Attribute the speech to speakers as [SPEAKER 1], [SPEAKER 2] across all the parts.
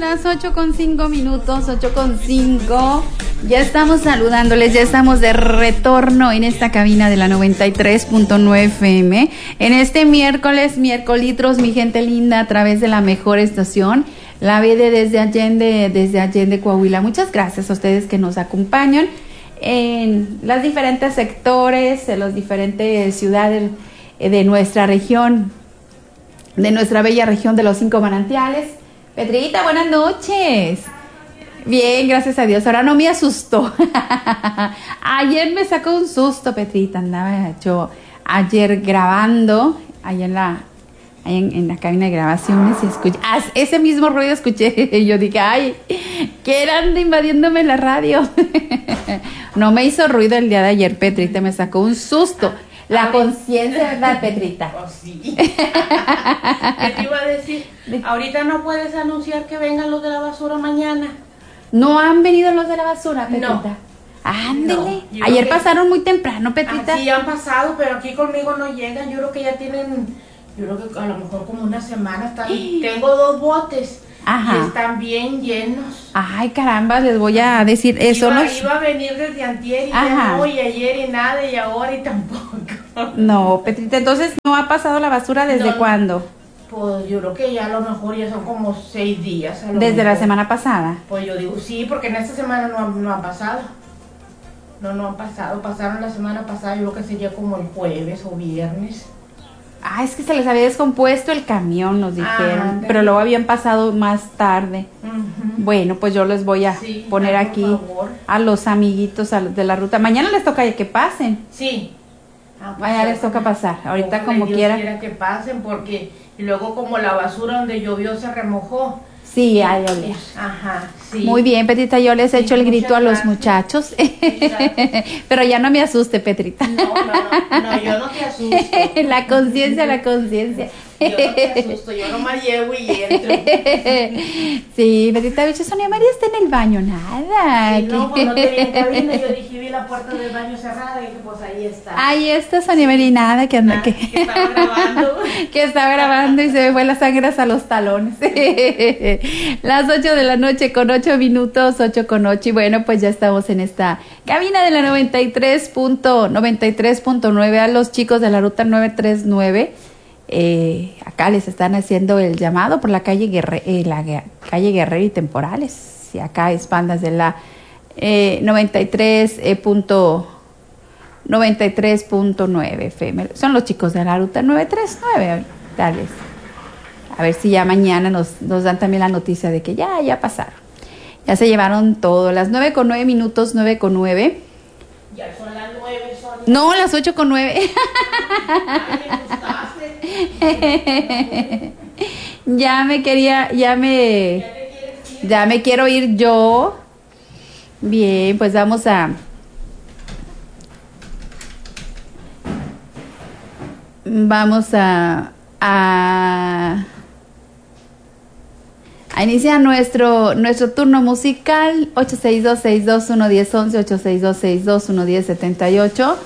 [SPEAKER 1] las 8:05, 8:05. Ya estamos saludándoles, ya estamos de retorno en esta cabina de la 93.9 FM. En este miércolitros, mi gente linda, a través de la mejor estación, la BD desde Allende, Coahuila. Muchas gracias a ustedes que nos acompañan en los diferentes sectores, en las diferentes ciudades de nuestra región, de nuestra bella región de los 5 manantiales. Petrita, buenas noches. Bien, gracias a Dios. Ahora no me asustó. Ayer me sacó un susto, Petrita. Andaba yo ayer grabando allá en la cabina de grabaciones y escuché ese mismo ruido escuché. Y yo dije, ay, que eran invadiéndome la radio. No me hizo ruido el día de ayer, Petrita, me sacó un susto. La conciencia, ¿verdad, Petrita?
[SPEAKER 2] Oh, sí. ¿Qué te iba a decir? Ahorita no puedes anunciar que vengan los de la basura mañana.
[SPEAKER 1] ¿No han venido los de la basura, Petrita?
[SPEAKER 2] No.
[SPEAKER 1] Ándele.
[SPEAKER 2] No,
[SPEAKER 1] ayer pasaron muy temprano, Petrita.
[SPEAKER 2] Sí, han pasado, pero aquí conmigo no llegan. Yo creo que ya tienen, yo creo que a lo mejor como una semana están. Tengo 2 botes. Ajá. Y están bien llenos.
[SPEAKER 1] Ay, caramba, les voy a decir eso.
[SPEAKER 2] Iba a venir desde antier y ya no, y ayer y nada, y ahora y tampoco.
[SPEAKER 1] No, Petrita, entonces ¿no ha pasado la basura desde cuándo?
[SPEAKER 2] Pues yo creo que ya a lo mejor ya son como 6 días.
[SPEAKER 1] ¿Desde la semana pasada?
[SPEAKER 2] Pues yo digo, sí, porque en esta semana no ha pasado. No han pasado. Pasaron la semana pasada, yo creo que sería como el jueves o viernes.
[SPEAKER 1] Ah, es que se les había descompuesto el camión, nos dijeron, pero luego habían pasado más tarde. Bueno, pues yo les voy a poner aquí a los amiguitos de la ruta. Mañana les toca que pasen.
[SPEAKER 2] Sí.
[SPEAKER 1] Mañana les toca pasar, ahorita como quieran.
[SPEAKER 2] Quiera que pasen porque y luego como la basura donde llovió se remojó.
[SPEAKER 1] Sí, hay oler.
[SPEAKER 2] Ajá, sí.
[SPEAKER 1] Muy bien, Petrita, yo les echo el grito a los muchachos. Pero ya no me asuste, Petrita.
[SPEAKER 2] No, yo no te asusto.
[SPEAKER 1] La conciencia.
[SPEAKER 2] Yo no te asusto, yo nomás llevo y entro.
[SPEAKER 1] Sí, Petrita, bicho, Sonia María está en el baño, nada.
[SPEAKER 2] Sí, no, pues no te vi en cabina, yo dije, vi la puerta del baño cerrada y dije, pues ahí está.
[SPEAKER 1] Ahí está Sonia María, nada, que anda, que
[SPEAKER 2] estaba grabando.
[SPEAKER 1] Que estaba grabando y se me fue la sangre hasta los talones. Las 8 de la noche con 8 minutos, 8:08, y bueno, pues ya estamos en esta cabina de la 93.9 a los chicos de la ruta 939. Acá les están haciendo el llamado por la calle Guerrero y Temporales, y acá expandas de la 93.9 FM. Son los chicos de la ruta 939, tales. A ver si ya mañana nos dan también la noticia de que ya pasaron. Ya se llevaron todo. Las 9:09 minutos, 9:09.
[SPEAKER 2] Ya son las 9, Sonia.
[SPEAKER 1] No, las 8:09. Ya me quiero ir yo. Bien, pues vamos a iniciar nuestro turno musical. 862-621-1011, 862-621-1078.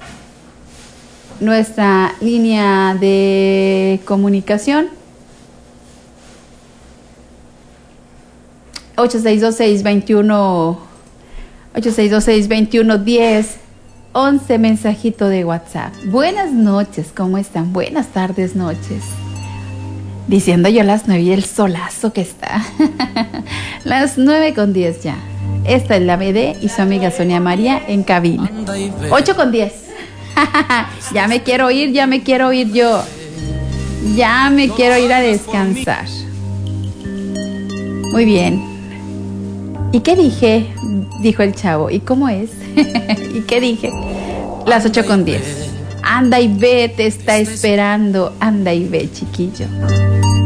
[SPEAKER 1] Nuestra línea de comunicación 862-621-1011, mensajito de WhatsApp. Buenas noches, ¿cómo están? Buenas tardes, noches. Diciendo yo las 9 y el solazo que está. Las 9:10 ya. Esta es la BD y su amiga Sonia María en cabina. 8:10. Ya me quiero ir yo. Ya me quiero ir a descansar. Muy bien. ¿Y qué dije? Dijo el chavo. ¿Y cómo es? ¿Y qué dije? Las 8:10. Anda y ve, te está esperando. Anda y ve, chiquillo.